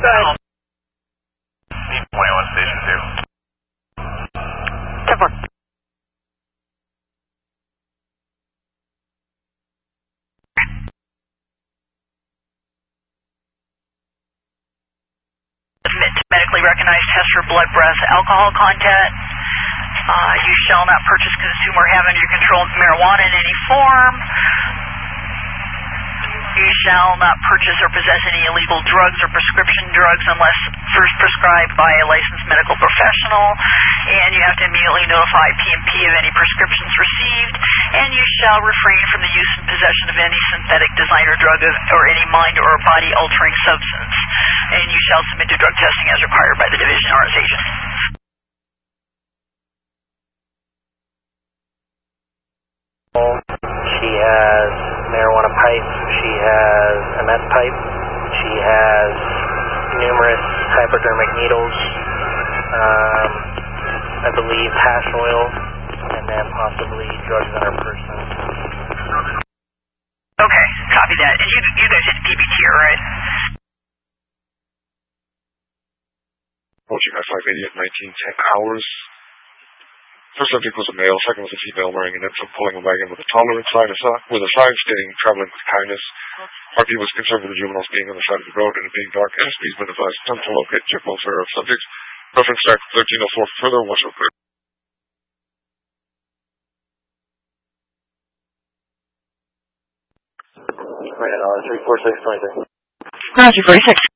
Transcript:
ahead. Need 21 Station 2. 10-4. Medically recognized test for blood, breath, alcohol content. You shall not purchase, consume, or have under your control marijuana in any form. You shall not purchase or possess any illegal drugs or prescription drugs unless first prescribed by a licensed medical professional. And you have to immediately notify PMP of any prescriptions received. And you shall refrain from the use and possession of any synthetic designer drug or any mind or body altering substance. And you shall submit to drug testing as required by the division or its agent. She has marijuana pipe, she has a meth pipe, she has numerous hypodermic needles, I believe hash oil, and then possibly drugs on her person. Okay, copy that. And you guys hit PBT, right? Approaching I-580 at 1910 hours. First subject was a male, second was a female wearing a nipple pulling a wagon with a toddler inside with a sign stating traveling with kindness. RP was concerned with the juveniles being on the side of the road and it being dark. SP's been advised attempt to locate chip welfare of subjects. Reference track 1304 for further watch out clear. Right, 346, 23. Roger, 46.